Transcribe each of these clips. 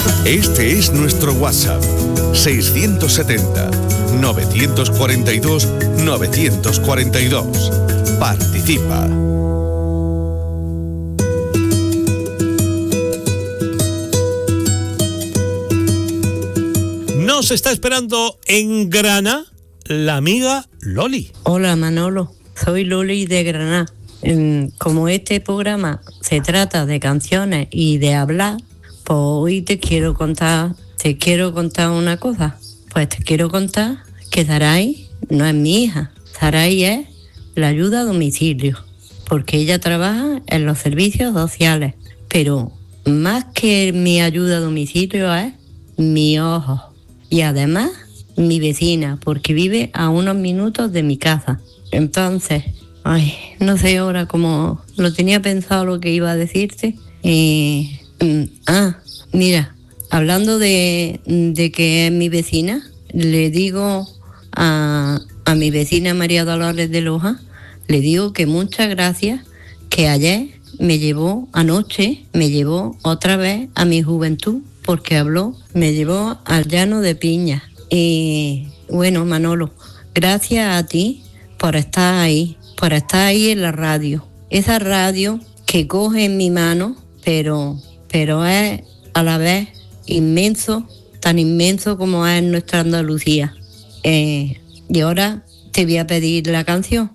Este es nuestro WhatsApp, 670-942-942. Participa. Nos está esperando en Granada la amiga Loli. Hola Manolo, soy Loli de Granada. Como este programa se trata de canciones y de hablar, pues hoy te quiero contar una cosa. Pues te quiero contar que Saray no es mi hija. Saray es la ayuda a domicilio, porque ella trabaja en los servicios sociales. Pero más que mi ayuda a domicilio es mi ojo. Y además mi vecina, porque vive a unos minutos de mi casa. Entonces, no sé ahora cómo lo tenía pensado lo que iba a decirte. Mira, hablando de que es mi vecina, le digo a mi vecina María Dolores de Loja, le digo que muchas gracias, que anoche me llevó otra vez a mi juventud, porque me llevó al llano de Piña. Y bueno, Manolo, gracias a ti por estar ahí en la radio. Esa radio que coge en mi mano, pero es a la vez inmenso, tan inmenso como es nuestra Andalucía. Y ahora te voy a pedir una canción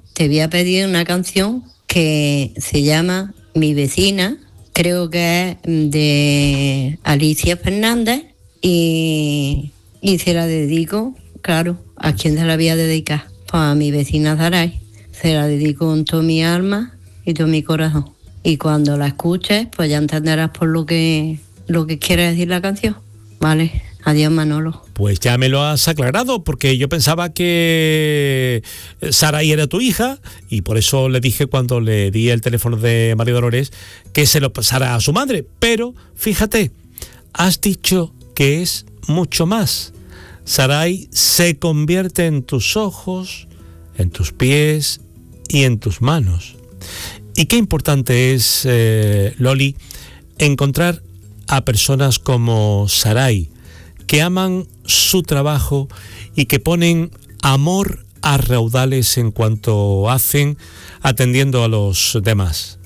que se llama Mi Vecina, creo que es de Alicia Fernández, y se la dedico, claro, ¿a quién se la voy a dedicar? Pues a mi vecina Saray. Se la dedico con toda mi alma y todo mi corazón. Y cuando la escuches, pues ya entenderás por lo que quiere decir la canción. Vale, adiós Manolo. Pues ya me lo has aclarado, porque yo pensaba que Saray era tu hija y por eso le dije cuando le di el teléfono de María Dolores que se lo pasara a su madre. Pero fíjate, has dicho que es mucho más. Saray se convierte en tus ojos, en tus pies y en tus manos. Y qué importante es, Loli, encontrar a personas como Saray, que aman su trabajo y que ponen amor a raudales en cuanto hacen, atendiendo a los demás.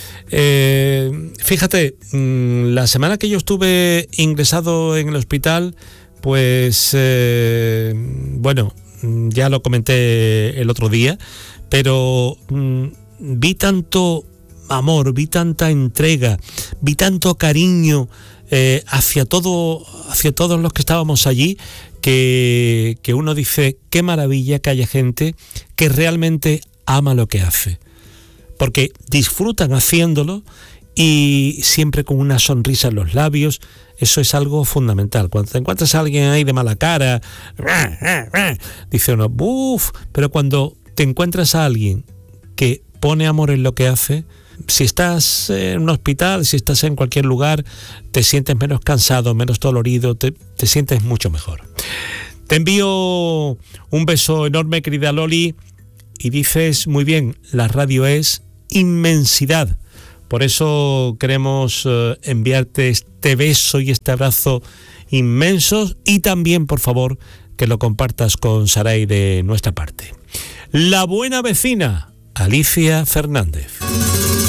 Fíjate, la semana que yo estuve ingresado en el hospital, pues bueno, ya lo comenté el otro día, pero vi tanto amor, vi tanta entrega, vi tanto cariño hacia todos los que estábamos allí, que uno dice, qué maravilla que haya gente que realmente ama lo que hace, porque disfrutan haciéndolo y siempre con una sonrisa en los labios. Eso es algo fundamental. Cuando te encuentras a alguien ahí de mala cara, dice uno, ¡buf! Pero cuando te encuentras a alguien que pone amor en lo que hace, si estás en un hospital, si estás en cualquier lugar, te sientes menos cansado, menos dolorido, te sientes mucho mejor. Te envío un beso enorme, querida Loli, y dices muy bien, la radio es inmensidad. Por eso queremos enviarte este beso y este abrazo inmensos, y también, por favor, que lo compartas con Saray de nuestra parte. La buena vecina, Alicia Fernández.